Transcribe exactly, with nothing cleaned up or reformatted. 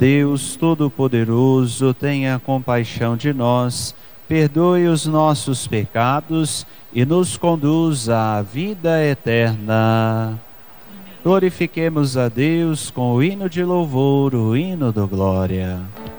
Deus Todo-Poderoso, tenha compaixão de nós, perdoe os nossos pecados e nos conduza à vida eterna. Glorifiquemos a Deus com o hino de louvor, o hino do glória.